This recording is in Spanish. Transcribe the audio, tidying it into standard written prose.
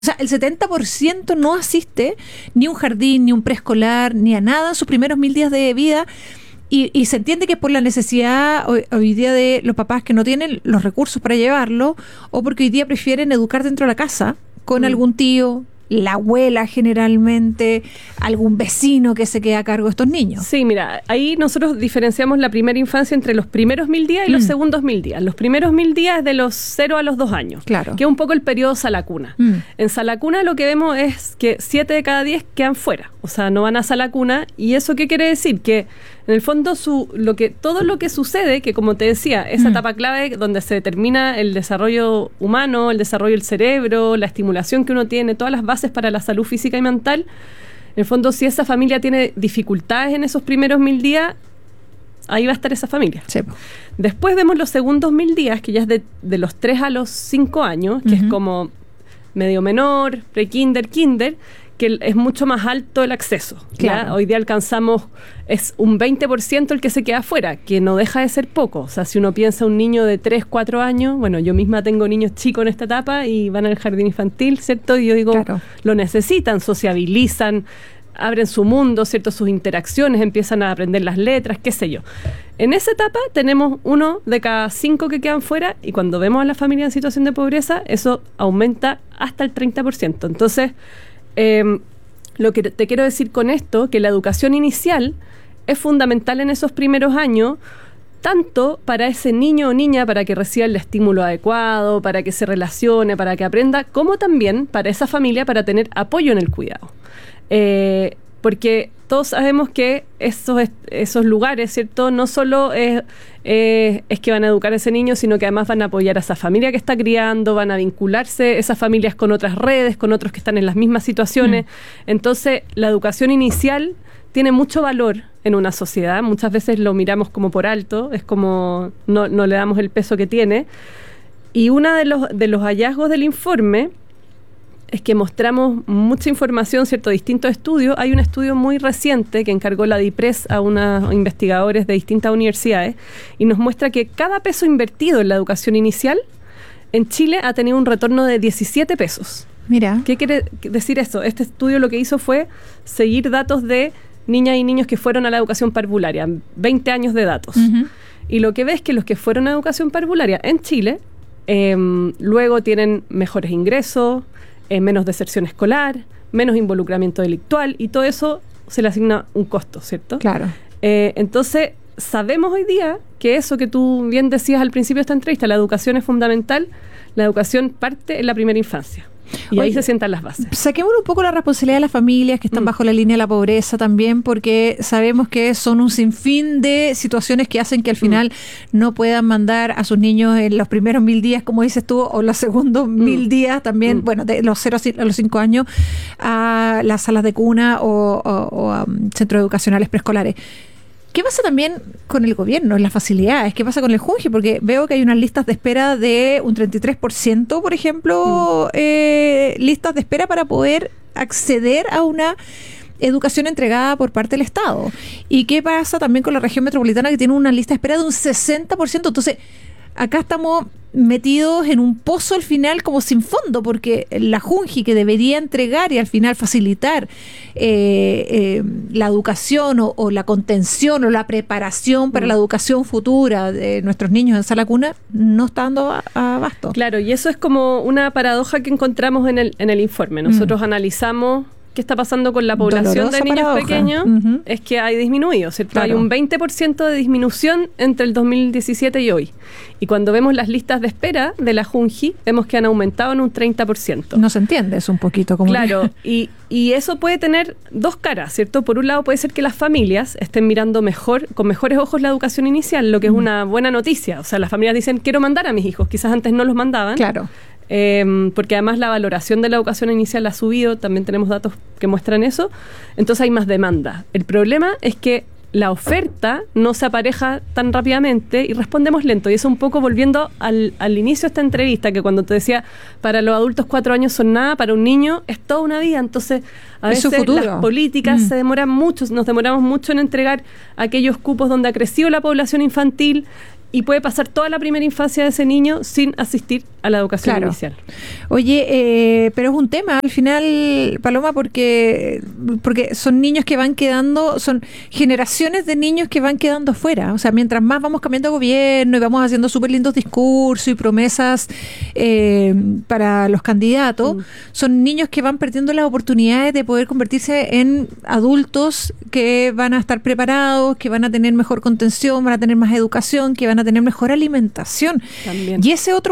O sea, el 70% no asiste ni a un jardín, ni a un preescolar, ni a nada en sus primeros 1000 días de vida. Y se entiende que es por la necesidad hoy día de los papás que no tienen los recursos para llevarlo, o porque hoy día prefieren educar dentro de la casa con algún tío, la abuela generalmente, algún vecino que se queda a cargo de estos niños. Sí, mira, ahí nosotros diferenciamos la primera infancia entre los primeros 1000 días y los segundos 1000 días. Los primeros 1000 días es de los 0 a los 2 años, claro, que es un poco el periodo sala cuna. En sala cuna lo que vemos es que 7 de cada 10 quedan fuera, o sea, no van a sala cuna. ¿Y eso qué quiere decir? Que en el fondo todo lo que sucede, que como te decía, esa etapa clave donde se determina el desarrollo humano, el desarrollo del cerebro, la estimulación que uno tiene, todas las bases para la salud física y mental, en el fondo si esa familia tiene dificultades en esos primeros 1000 días, ahí va a estar esa familia. Sí. Después vemos los segundos 1000 días, que ya es de los 3 a los 5 años, que es como medio menor, pre-kinder, kinder, que es mucho más alto el acceso. Claro. Hoy día alcanzamos, es un 20% el que se queda afuera, que no deja de ser poco. O sea, si uno piensa un niño de 3, 4 años, bueno, yo misma tengo niños chicos en esta etapa y van al jardín infantil, ¿cierto? Y yo digo, claro, lo necesitan, sociabilizan, abren su mundo, ¿cierto? Sus interacciones, empiezan a aprender las letras, qué sé yo. En esa etapa tenemos 1 de cada 5 que quedan fuera, y cuando vemos a la familia en situación de pobreza, eso aumenta hasta el 30%. Entonces, lo que te quiero decir con esto, que la educación inicial es fundamental en esos primeros años, tanto para ese niño o niña, para que reciba el estímulo adecuado, para que se relacione, para que aprenda, como también para esa familia, para tener apoyo en el cuidado. Porque todos sabemos que esos lugares, ¿cierto? No solo es que van a educar a ese niño, sino que además van a apoyar a esa familia que está criando, van a vincularse esas familias con otras redes, con otros que están en las mismas situaciones. Entonces, la educación inicial tiene mucho valor en una sociedad. Muchas veces lo miramos como por alto, es como no le damos el peso que tiene. Y uno de los hallazgos del informe es que mostramos mucha información, ¿cierto? Distintos estudios. Hay un estudio muy reciente que encargó la DIPRES a unos investigadores de distintas universidades y nos muestra que cada peso invertido en la educación inicial en Chile ha tenido un retorno de 17 pesos. Mira. ¿Qué quiere decir eso? Este estudio lo que hizo fue seguir datos de niñas y niños que fueron a la educación parvularia, 20 años de datos. Y lo que ves es que los que fueron a educación parvularia en Chile luego tienen mejores ingresos, menos deserción escolar, menos involucramiento delictual, y todo eso se le asigna un costo, ¿cierto? Claro. Entonces, sabemos hoy día que eso que tú bien decías al principio de esta entrevista, la educación es fundamental, la educación parte en la primera infancia. Y ahí se sientan las bases. Saquemos un poco la responsabilidad de las familias que están bajo la línea de la pobreza también, porque sabemos que son un sinfín de situaciones que hacen que al final no puedan mandar a sus niños en los primeros 1000 días, como dices tú, o los segundos 1000 días también, bueno, de los 0 a los 5 años, a las salas de cuna o a centros educacionales preescolares. ¿Qué pasa también con el gobierno, en las facilidades? ¿Qué pasa con el Junji? Porque veo que hay unas listas de espera de un 33%, por ejemplo, listas de espera para poder acceder a una educación entregada por parte del Estado. ¿Y qué pasa también con la región metropolitana, que tiene una lista de espera de un 60%? Entonces, acá estamos metidos en un pozo al final como sin fondo, porque la Junji, que debería entregar y al final facilitar la educación o la contención o la preparación para la educación futura de nuestros niños en sala cuna, no está dando abasto. Claro, y eso es como una paradoja que encontramos en el informe. Nosotros analizamos qué está pasando con la población dolorosa de niños pequeños, es que hay disminuido, ¿cierto? Claro. Hay un 20% de disminución entre el 2017 y hoy. Y cuando vemos las listas de espera de la Junji, vemos que han aumentado en un 30%. No se entiende eso un poquito. Como claro, y eso puede tener dos caras, ¿cierto? Por un lado puede ser que las familias estén mirando con mejores ojos la educación inicial, lo que es una buena noticia. O sea, las familias dicen, quiero mandar a mis hijos, quizás antes no los mandaban. Claro. Porque además la valoración de la educación inicial ha subido, también tenemos datos que muestran eso, entonces hay más demanda. El problema es que la oferta no se apareja tan rápidamente y respondemos lento, y eso un poco volviendo al inicio de esta entrevista, que cuando te decía, para los adultos 4 años son nada, para un niño es toda una vida. Entonces a veces las políticas se demoran mucho, nos demoramos mucho en entregar aquellos cupos donde ha crecido la población infantil, Y puede pasar toda la primera infancia de ese niño sin asistir a la educación inicial. Oye, pero es un tema al final, Paloma, porque son niños que van quedando, son generaciones de niños que van quedando afuera. O sea, mientras más vamos cambiando de gobierno y vamos haciendo súper lindos discursos y promesas para los candidatos, son niños que van perdiendo las oportunidades de poder convertirse en adultos que van a estar preparados, que van a tener mejor contención, van a tener más educación, que van a tener mejor alimentación. También. Y ese otro